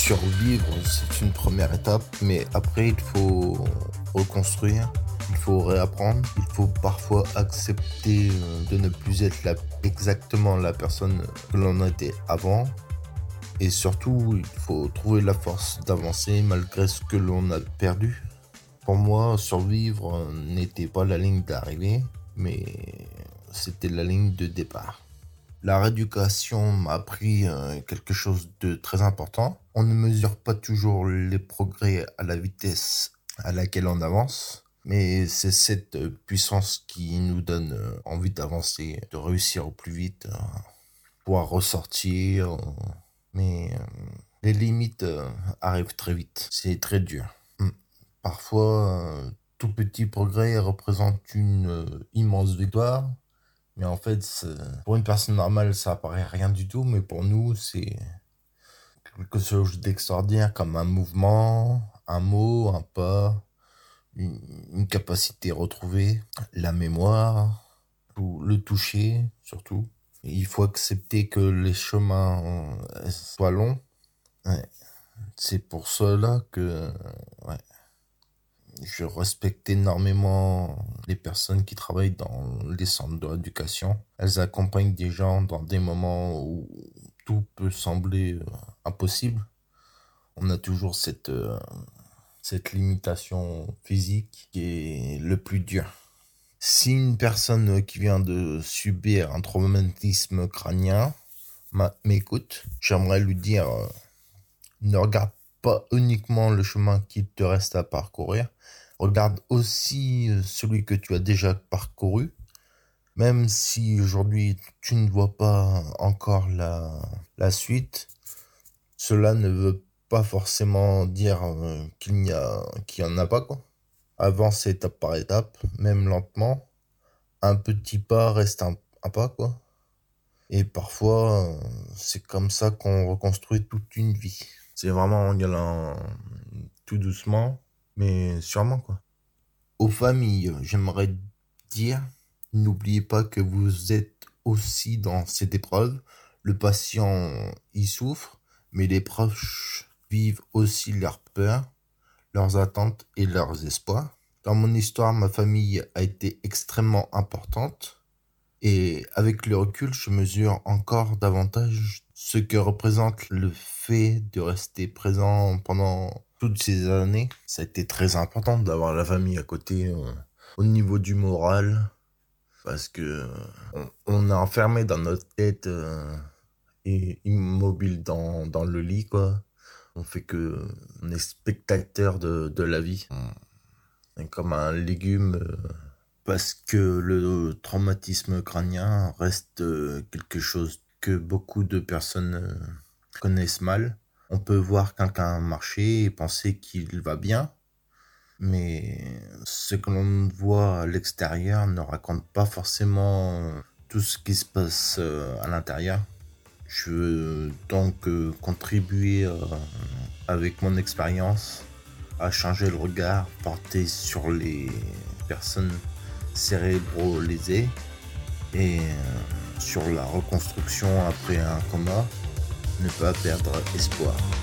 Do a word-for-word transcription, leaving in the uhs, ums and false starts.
Survivre, c'est une première étape, mais après, il faut reconstruire, il faut réapprendre, il faut parfois accepter euh, de ne plus être la- exactement la personne que l'on était avant. Et surtout, il faut trouver la force d'avancer malgré ce que l'on a perdu. Pour moi, survivre euh, n'était pas la ligne d'arrivée, mais c'était la ligne de départ. La rééducation m'a appris euh, quelque chose de très important. On ne mesure pas toujours les progrès à la vitesse à laquelle on avance, mais c'est cette euh, puissance qui nous donne euh, envie d'avancer, de réussir au plus vite, euh, pouvoir ressortir. euh, mais euh, les limites euh, arrivent très vite. C'est très dur. Hmm. Parfois, euh, tout petit progrès représente une euh, immense victoire. Mais en fait, c'est- pour une personne normale, ça apparaît rien du tout, mais pour nous, c'est quelque chose d'extraordinaire comme un mouvement, un mot, un pas, une, une capacité retrouvée, la mémoire, ou le toucher, surtout. Et il faut accepter que les chemins euh, soient longs. Ouais. C'est pour cela que ouais, je respecte énormément les personnes qui travaillent dans les centres de rééducation. Elles accompagnent des gens dans des moments où tout peut sembler euh, impossible. On a toujours cette, euh, cette limitation physique qui est le plus dur. Si une personne qui vient de subir un traumatisme crânien m'a- m'écoute, j'aimerais lui dire euh, ne regarde pas uniquement le chemin qu'il te reste à parcourir, regarde aussi euh, celui que tu as déjà parcouru. Même si aujourd'hui tu ne vois pas encore la, la suite, cela ne veut pas forcément dire euh, qu'il n'y a, qu'il y en a pas, quoi. Avance étape par étape, même lentement. Un petit pas reste un, un pas, quoi. Et parfois, euh, c'est comme ça qu'on reconstruit toute une vie. C'est vraiment en y allant tout doucement, mais sûrement, quoi. Aux familles, j'aimerais dire, n'oubliez pas que vous êtes aussi dans cette épreuve. Le patient y souffre, mais les proches vivent aussi leurs peurs, leurs attentes et leurs espoirs. Dans mon histoire, ma famille a été extrêmement importante. Et avec le recul, je mesure encore davantage ce que représente le fait de rester présent pendant toutes ces années. Ça a été très important d'avoir la famille à côté euh, au niveau du moral, parce que euh, on, on est enfermé dans notre tête euh, et immobile dans, dans le lit, quoi. On fait que on est spectateur de, de la vie. On est comme un légume. euh, Parce que le traumatisme crânien reste euh, quelque chose que beaucoup de personnes euh, connaissent mal. On peut voir quelqu'un marcher et penser qu'il va bien, mais ce que l'on voit à l'extérieur ne raconte pas forcément euh, tout ce qui se passe euh, à l'intérieur. Je veux donc euh, contribuer euh, avec mon expérience à changer le regard porté sur les personnes cérébraux lésés et euh, sur la reconstruction après un coma, ne pas perdre espoir.